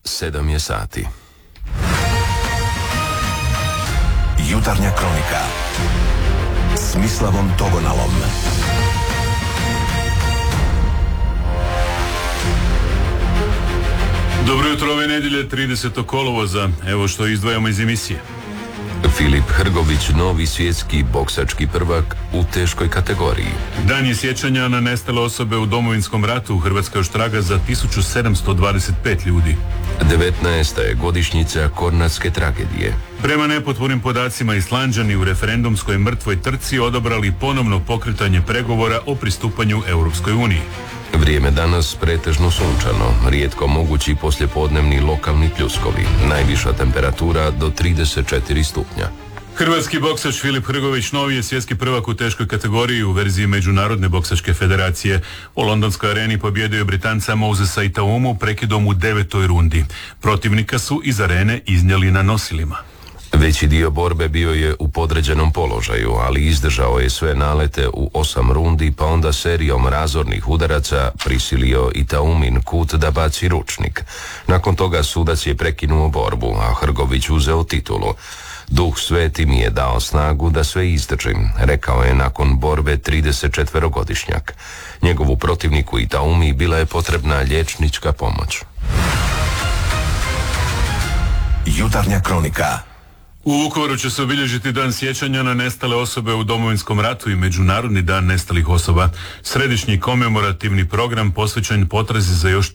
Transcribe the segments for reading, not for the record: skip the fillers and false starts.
7 je sati. Jutarnja kronika s Mislavom Togonalom. Dobro jutro, ove nedjelje 30. kolovoza. Evo što izdvajamo iz emisije. Filip Hrgović, novi svjetski boksački prvak u teškoj kategoriji. Dan je sjećanja na nestale osobe u Domovinskom ratu. Hrvatska još traga za 1725 ljudi. 19. je godišnjica Kornatske tragedije. Prema nepotpunim podacima, Islanđani u referendumskoj mrtvoj trci odabrali ponovno pokretanje pregovora o pristupanju Europskoj uniji. Vrijeme danas pretežno sunčano, rijetko mogući poslijepodnevni lokalni pljuskovi, najviša temperatura do 34 stupnja. Hrvatski boksač Filip Hrgović novi je svjetski prvak u teškoj kategoriji u verziji Međunarodne boksačke federacije. U londonskoj areni pobjedio je Britanca Mosesa Itaumu prekidom u 9. rundi. Protivnika su iz arene iznijeli na nosilima. Veći dio borbe bio je u podređenom položaju, ali izdržao je sve nalete u 8 rundi, pa onda serijom razornih udaraca prisilio Itaumin kut da baci ručnik. Nakon toga sudac je prekinuo borbu, a Hrgović uzeo titulu. Duh sveti mi je dao snagu da sve izdržim, rekao je nakon borbe 34-godišnjak. Njegovu protivniku Itaumi bila je potrebna liječnička pomoć. Jutarnja kronika. U Vukovaru će se obilježiti dan sjećanja na nestale osobe u Domovinskom ratu i Međunarodni dan nestalih osoba. Središnji komemorativni program posvećen potrazi za još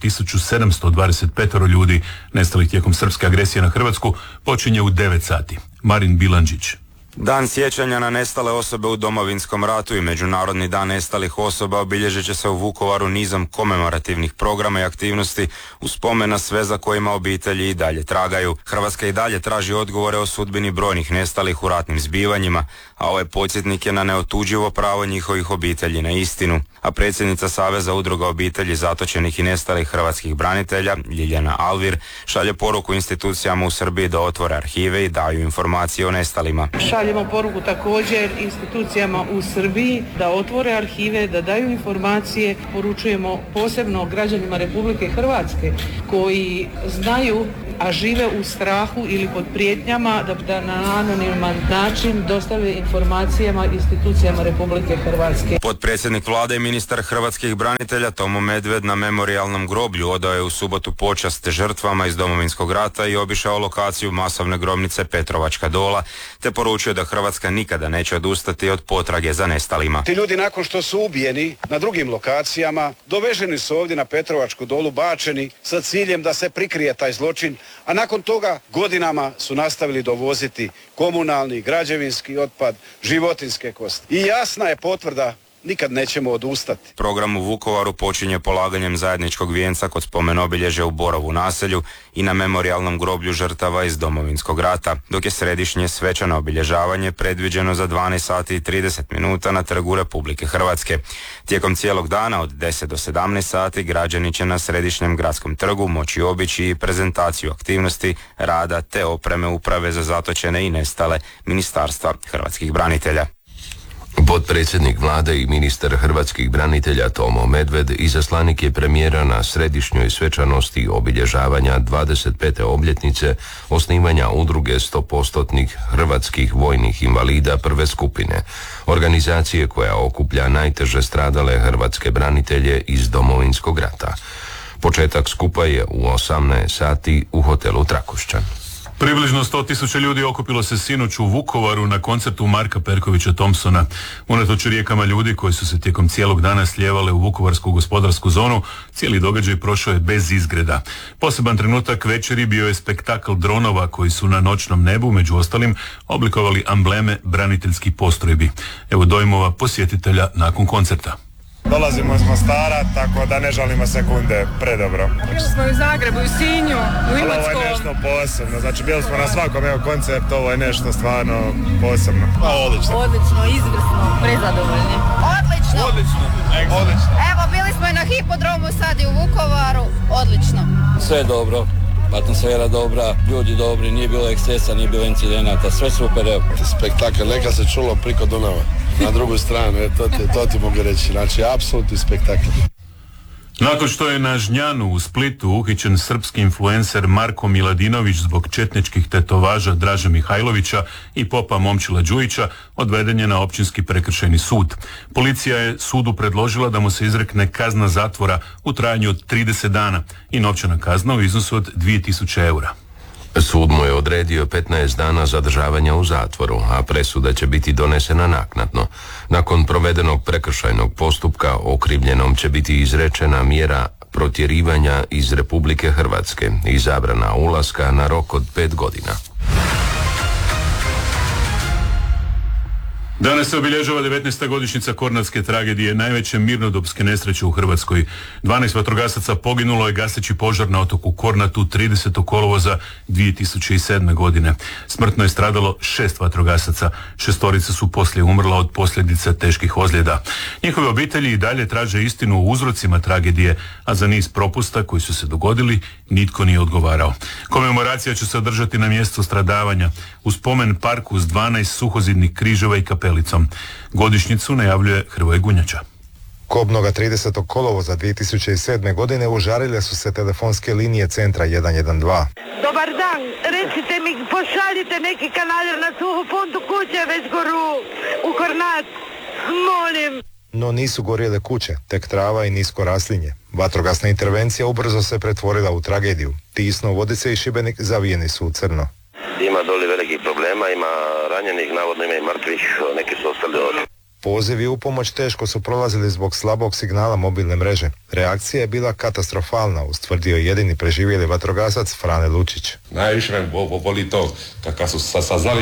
1725 ljudi nestalih tijekom srpske agresije na Hrvatsku počinje u 9 sati. Marin Bilandžić. Dan sjećanja na nestale osobe u Domovinskom ratu i Međunarodni dan nestalih osoba obilježit će se u Vukovaru nizom komemorativnih programa i aktivnosti u spomen na sve za kojima obitelji i dalje tragaju. Hrvatska i dalje traži odgovore o sudbini brojnih nestalih u ratnim zbivanjima, a ovaj podsjetnik je na neotuđivo pravo njihovih obitelji na istinu. A predsjednica Saveza udruga obitelji zatočenih i nestalih hrvatskih branitelja, Ljiljana Alvir, šalje poruku institucijama u Srbiji da otvore arhive i daju informacije o nestalima. Šaljemo poruku također institucijama u Srbiji da otvore arhive, da daju informacije. Poručujemo posebno građanima Republike Hrvatske koji znaju, a žive u strahu ili pod prijetnjama, da na anoniman način dostave informacijama institucijama Republike Hrvatske. Potpredsjednik vlade i ministar hrvatskih branitelja Tomo Medved na memorijalnom groblju odao je u subotu počast žrtvama iz Domovinskog rata i obišao lokaciju masovne grobnice Petrovačka Dola, te poručio da Hrvatska nikada neće odustati od potrage za nestalima. Ti ljudi nakon što su ubijeni na drugim lokacijama, doveženi su ovdje na Petrovačku Dolu, bačeni sa ciljem da se prikrije taj zločin, a nakon toga godinama su nastavili dovoziti komunalni, građevinski otpad, životinjske kosti. I jasna je potvrda, nikad nećemo odustati. Program u Vukovaru počinje polaganjem zajedničkog vijenca kod spomen obilježja u Borovu naselju i na memorijalnom groblju žrtava iz Domovinskog rata, dok je središnje svečano obilježavanje predviđeno za 12 sati i 30 minuta na Trgu Republike Hrvatske. Tijekom cijelog dana od 10 do 17 sati građani će na središnjem gradskom trgu moći obići i prezentaciju aktivnosti, rada te opreme Uprave za zatočene i nestale Ministarstva hrvatskih branitelja. Potpredsjednik vlade i ministar hrvatskih branitelja Tomo Medved izaslanik je premijera na središnjoj svečanosti obilježavanja 25. obljetnice osnivanja udruge 100% hrvatskih vojnih invalida prve skupine, organizacije koja okuplja najteže stradale hrvatske branitelje iz Domovinskog rata. Početak skupa je u 18 sati u hotelu Trakošćan. Približno 100.000 ljudi okupilo se sinoć u Vukovaru na koncertu Marka Perkovića Thompsona. Unatoč rijekama ljudi koji su se tijekom cijelog dana slijevale u vukovarsku gospodarsku zonu, cijeli događaj prošao je bez izgreda. Poseban trenutak večeri bio je spektakl dronova koji su na noćnom nebu, među ostalim, oblikovali ambleme braniteljskih postrojbi. Evo dojmova posjetitelja nakon koncerta. Dolazimo iz Mostara, tako da ne žalimo sekunde, predobro. Bili smo u Zagrebu, u Sinju, u Imotskom. Ovo je nešto posebno, znači bili smo na svakom koncertu, ovo je nešto stvarno posebno. Odlično. Odlično, izvrsno, prezadovoljni. Odlično. Evo, bili smo i na hipodromu, sad i u Vukovaru, odlično. Sve dobro, atmosfera dobra, ljudi dobri, nije bilo ekscesa, nije bilo incidenata, sve super, evo. Spektakl, neka se čulo priko Dunava. Na drugu stranu, to ti mogu reći, znači apsolutni spektakl. Nakon što je na Žnjanu u Splitu uhićen srpski influencer Marko Miladinović zbog četničkih tetovaža Draže Mihajlovića i popa Momčila Đujića, odveden je na općinski prekršajni sud. Policija je sudu predložila da mu se izrekne kazna zatvora u trajanju od 30 dana i novčana kazna u iznosu od 2000 eura. Sud mu je odredio 15 dana zadržavanja u zatvoru, a presuda će biti donesena naknadno. Nakon provedenog prekršajnog postupka okrivljenom će biti izrečena mjera protjerivanja iz Republike Hrvatske i zabrana ulaska na rok od 5 godina. Danas se obilježava 19. godišnjica Kornatske tragedije, najveće mirnodopske nesreće u Hrvatskoj. 12 vatrogasaca poginulo je gaseći požar na otoku Kornatu 30. kolovoza 2007. godine. Smrtno je stradalo 6 vatrogasaca. 6 su poslije umrla od posljedica teških ozljeda. Njihove obitelji i dalje traže istinu o uzrocima tragedije, a za niz propusta koji su se dogodili nitko nije odgovarao. Komemoracija će se održati na mjestu stradavanja u spomen parku s 12 suhozidnih križeva i kapelicom. Godišnjicu najavljuje Hrvoje Gunjača. Kobnoga 30. kolovoza 2007. godine užarile su se telefonske linije centra 112. Dobar dan, recite mi, pošaljite neki kanaler na suhu funtu kuće već goru u Kornat, molim. No nisu gorjele kuće, tek trava i nisko raslinje. Vatrogasna intervencija ubrzo se pretvorila u tragediju. Tisno, Vodice i Šibenik zavijeni su u crno. Ima doli velikih problema, ima ranjenih, navodno ima i mrtvih, neki su ostali ovdje. Pozivi u pomoć teško su prolazili zbog slabog signala mobilne mreže. Reakcija je bila katastrofalna, ustvrdio jedini preživjeli vatrogasac Frane Lučić. Najviše me boli to, kad su saznali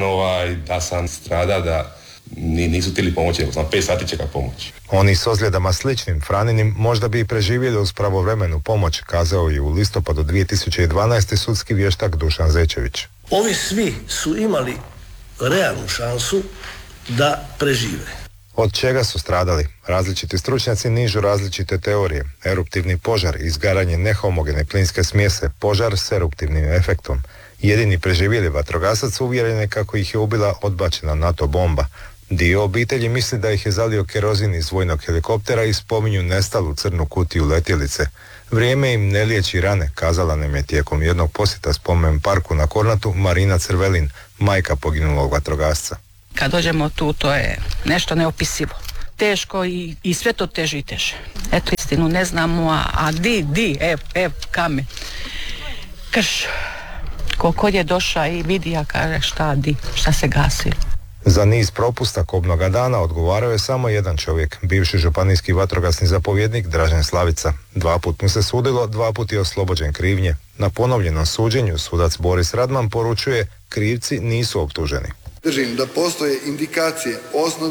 da sam strada, da nisu htjeli pomoći, sam 5 sati čeka pomoć. Oni s ozljedama sličnim Franinim možda bi i preživjeli uz pravovremenu pomoć, kazao je u listopadu 2012. sudski vještak Dušan Zečević. Ovi svi su imali realnu šansu da prežive. Od čega su stradali? Različiti stručnjaci nižu različite teorije. Eruptivni požar, izgaranje nehomogene plinske smjese, požar s eruptivnim efektom. Jedini preživjeli vatrogasac uvjeren je kako ih je ubila odbačena NATO bomba. Dio obitelji misli da ih je zalio kerozin iz vojnog helikoptera i spominju nestalu crnu kutiju letjelice. Vrijeme im ne liječi rane, kazala nam je tijekom jednog posjeta spomen parku na Kornatu Marina Crvelin, majka poginulog vatrogasca. Kad dođemo tu, to je nešto neopisivo. Teško i sve to teže i teže. Eto, istinu ne znamo, a kame. Krš. Koliko je došao i vidi, a kaže šta se gasi. Za niz propusta kobnoga dana odgovarao je samo jedan čovjek, bivši županijski vatrogasni zapovjednik Dražen Slavica. 2 put mu se sudilo, 2 put je oslobođen krivnje. Na ponovljenom suđenju sudac Boris Radman poručuje, krivci nisu optuženi. Držim da postoje indikacije osnovne